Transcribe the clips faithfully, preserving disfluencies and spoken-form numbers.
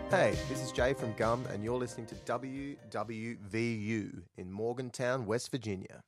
Hey, this is Jay from Gum, and you're listening to W W V U in Morgantown, West Virginia.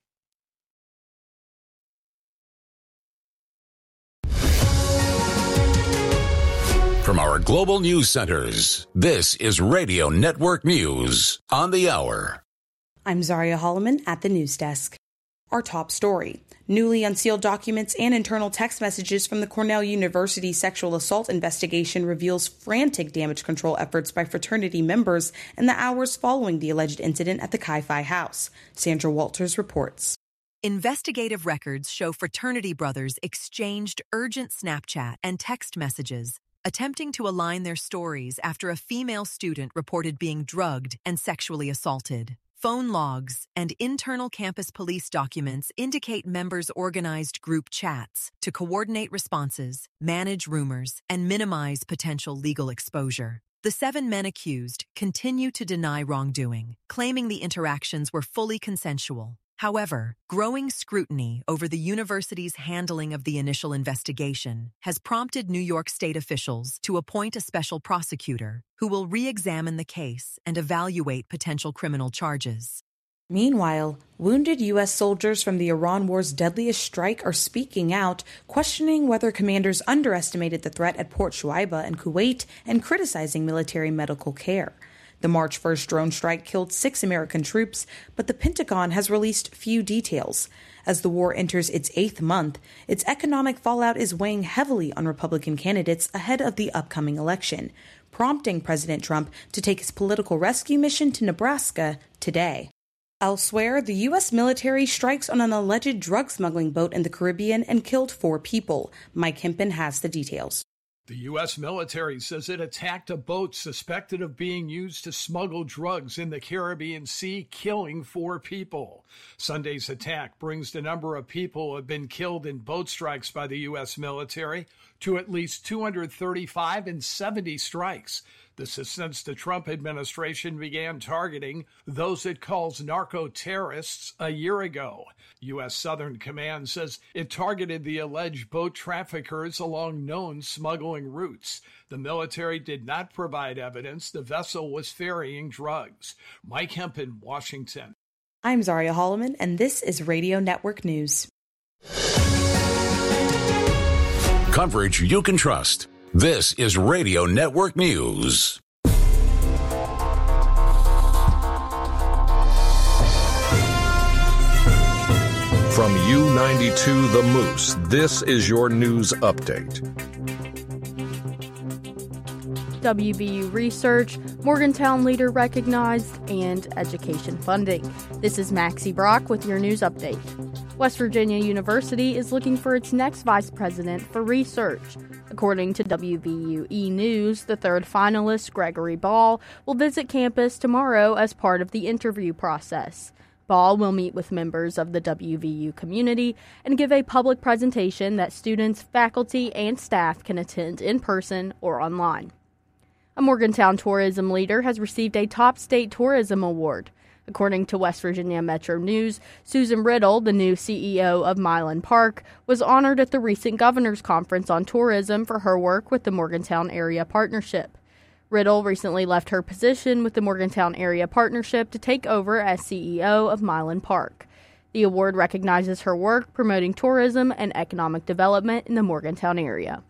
From our global news centers, this is Radio Network News on the hour. I'm Zaria Holloman at the news desk. Our top story. Newly unsealed documents and internal text messages from the Cornell University sexual assault investigation reveals frantic damage control efforts by fraternity members in the hours following the alleged incident at the Chi-Phi House. Sandra Walters reports. Investigative records show fraternity brothers exchanged urgent Snapchat and text messages, attempting to align their stories after a female student reported being drugged and sexually assaulted. Phone logs and internal campus police documents indicate members organized group chats to coordinate responses, manage rumors, and minimize potential legal exposure. The seven men accused continue to deny wrongdoing, claiming the interactions were fully consensual. However, growing scrutiny over the university's handling of the initial investigation has prompted New York State officials to appoint a special prosecutor who will re-examine the case and evaluate potential criminal charges. Meanwhile, wounded U S soldiers from the Iran war's deadliest strike are speaking out, questioning whether commanders underestimated the threat at Port Shuaibah in Kuwait and criticizing military medical care. The March first drone strike killed six American troops, but the Pentagon has released few details. As the war enters its eighth month, its economic fallout is weighing heavily on Republican candidates ahead of the upcoming election, prompting President Trump to take his political rescue mission to Nebraska today. Elsewhere, the U S military strikes on an alleged drug smuggling boat in the Caribbean and killed four people. Mike Hempen has the details. The U S military says it attacked a boat suspected of being used to smuggle drugs in the Caribbean Sea, killing four people. Sunday's attack brings the number of people who have been killed in boat strikes by the U S military to at least two hundred thirty-five in seventy strikes. This is since the Trump administration began targeting those it calls narco-terrorists a year ago. U S Southern Command says it targeted the alleged boat traffickers along known smuggling routes. The military did not provide evidence the vessel was ferrying drugs. Mike Hempen, Washington. I'm Zaria Holloman, and this is Radio Network News. Coverage you can trust. This is Radio Network News. From U ninety-two The Moose, this is your news update. W V U research, Morgantown leader recognized, and education funding. This is Maxie Brock with your news update. West Virginia University is looking for its next vice president for research. According to W V U E! News, the third finalist, Gregory Ball, will visit campus tomorrow as part of the interview process. Ball will meet with members of the W V U community and give a public presentation that students, faculty, and staff can attend in person or online. A Morgantown tourism leader has received a top state tourism award. According to West Virginia Metro News, Susan Riddle, the new C E O of Milan Park, was honored at the recent Governor's Conference on Tourism for her work with the Morgantown Area Partnership. Riddle recently left her position with the Morgantown Area Partnership to take over as C E O of Milan Park. The award recognizes her work promoting tourism and economic development in the Morgantown area.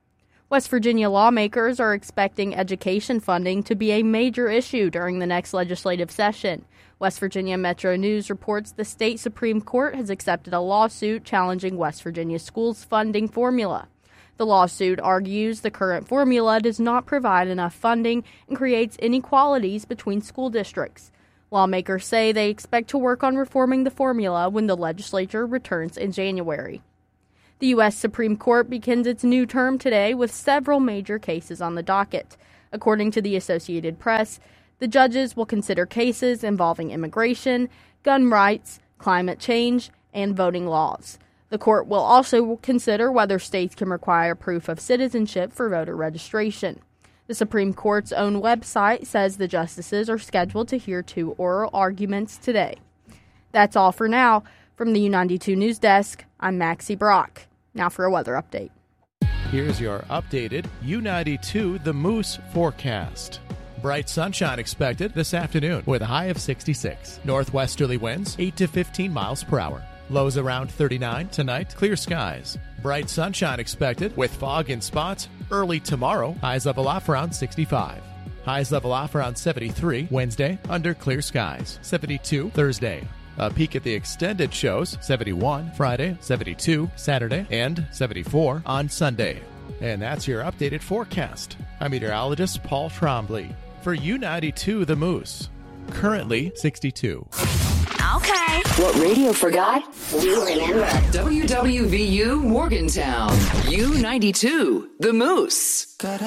West Virginia lawmakers are expecting education funding to be a major issue during the next legislative session. West Virginia Metro News reports the state Supreme Court has accepted a lawsuit challenging West Virginia schools' funding formula. The lawsuit argues the current formula does not provide enough funding and creates inequalities between school districts. Lawmakers say they expect to work on reforming the formula when the legislature returns in January. The U S Supreme Court begins its new term today with several major cases on the docket. According to the Associated Press, the judges will consider cases involving immigration, gun rights, climate change, and voting laws. The court will also consider whether states can require proof of citizenship for voter registration. The Supreme Court's own website says the justices are scheduled to hear two oral arguments today. That's all for now. From the U ninety-two News Desk, I'm Maxie Brock. Now for a weather update. Here's your updated U ninety-two The Moose forecast. Bright sunshine expected this afternoon with a high of sixty-six. Northwesterly winds eight to fifteen miles per hour. Lows around thirty-nine. Tonight, clear skies. Bright sunshine expected with fog in spots early tomorrow. Highs level off around sixty-five. Highs level off around seventy-three. Wednesday, under clear skies. seventy-two Thursday. A peek at the extended shows, seventy-one Friday, seventy-two Saturday, and seventy-four on Sunday. And that's your updated forecast. I'm meteorologist Paul Trombley for U ninety-two The Moose. Currently sixty-two. Okay. What radio forgot, we remember. W W V U Morgantown. U ninety-two The Moose.